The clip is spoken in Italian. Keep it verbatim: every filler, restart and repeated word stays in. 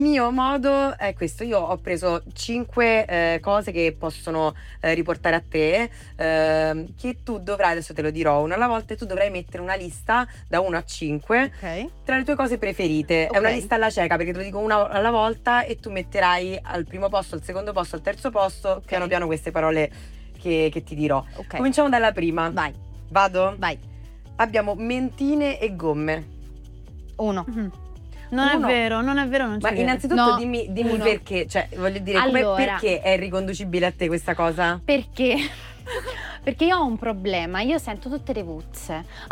Mio modo è questo: io ho preso cinque eh, cose che possono eh, riportare a te, ehm, che tu dovrai, adesso te lo dirò una alla volta, e tu dovrai mettere una lista da uno a cinque Ok. tra le tue cose preferite. È una Ok. lista alla cieca, perché te lo dico una alla volta e tu metterai al primo posto, al secondo posto, al terzo posto, piano piano queste parole che, che ti dirò. Ok. Cominciamo dalla prima. Vai, Vado? vai. Abbiamo mentine e gomme. Uno. Mhm. Non Uno. è vero, non è vero, non ci Ma credo. innanzitutto No, dimmi, dimmi uno. perché, cioè voglio dire, come- Allora. perché è riconducibile a te questa cosa? Perché? Perché io ho un problema, io sento tutte le puzze.